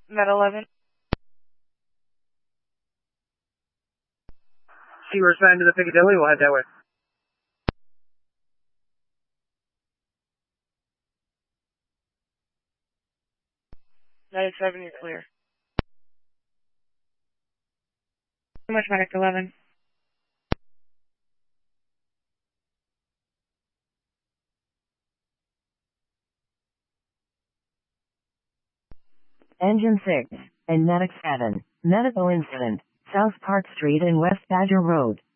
Med 11. See, we're assigned to the Piccadilly. We'll head that way. .97, you're clear. Too much, Medic 11. Engine 6 and Medic 7. Medical incident, South Park Street and West Badger Road.